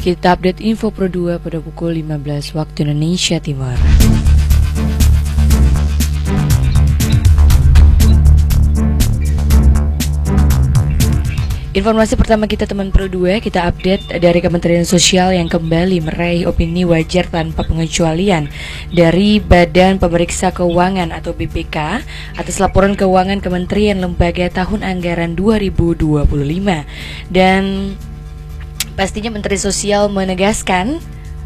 Kita update info Pro 2 pada pukul 15 waktu Indonesia Timur. Informasi pertama kita teman Pro 2, kita update dari Kementerian Sosial yang kembali meraih opini wajar tanpa pengecualian dari Badan Pemeriksa Keuangan atau BPK atas laporan keuangan Kementerian Lembaga tahun anggaran 2025. Dan pastinya Menteri Sosial menegaskan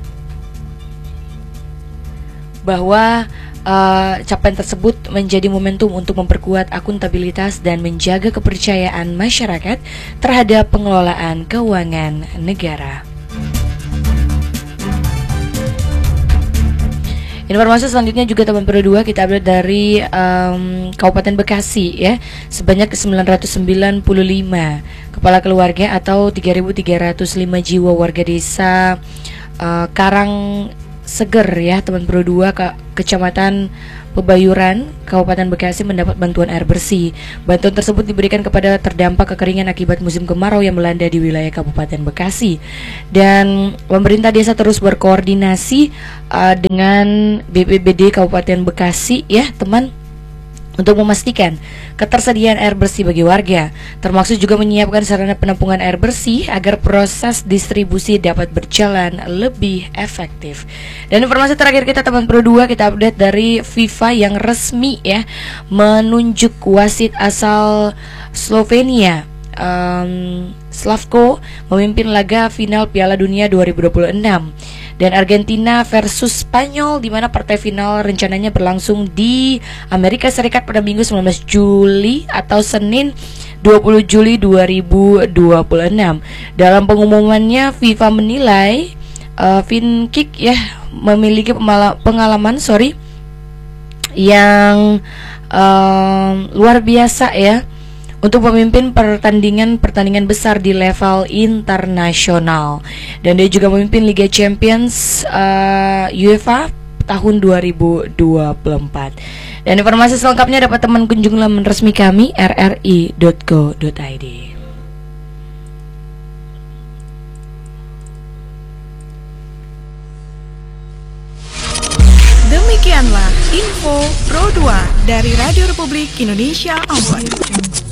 bahwa capaian tersebut menjadi momentum untuk memperkuat akuntabilitas dan menjaga kepercayaan masyarakat terhadap pengelolaan keuangan negara. Informasi selanjutnya juga teman Pro 2, kita update dari Kabupaten Bekasi ya. Sebanyak 995 kepala keluarga atau 3.305 jiwa warga desa Karang Seger ya teman Pro 2 Kecamatan Pebayuran, Kabupaten Bekasi mendapat bantuan air bersih. Bantuan tersebut diberikan kepada terdampak kekeringan akibat musim kemarau yang melanda di wilayah Kabupaten Bekasi. Dan pemerintah desa terus berkoordinasi dengan BPBD Kabupaten Bekasi ya teman, untuk memastikan ketersediaan air bersih bagi warga, termasuk juga menyiapkan sarana penampungan air bersih agar proses distribusi dapat berjalan lebih efektif. Dan informasi terakhir kita teman Pro 2, kita update dari FIFA yang resmi ya menunjuk wasit asal Slovenia, Slavko, memimpin laga final Piala Dunia 2026. Dan Argentina versus Spanyol, di mana partai final rencananya berlangsung di Amerika Serikat pada Minggu 19 Juli atau Senin 20 Juli 2026. Dalam pengumumannya FIFA menilai Vinkic ya memiliki pengalaman yang luar biasa ya untuk memimpin pertandingan besar di level internasional. Dan dia juga memimpin Liga Champions UEFA tahun 2024. Dan informasi selengkapnya dapat teman kunjungi laman resmi kami rri.co.id. Demikianlah info Pro 2 dari Radio Republik Indonesia Ambon.